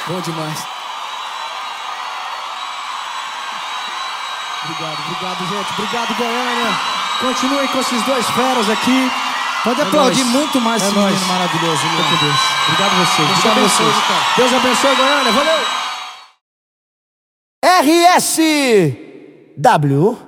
Bom demais. Obrigado, gente. Obrigado, Goiânia. Continuem com esses dois feras aqui. Pode aplaudir muito mais esse menino maravilhoso. Deus. Obrigado a vocês. Deus abençoe, cara. Deus abençoe, Goiânia. Valeu. RSW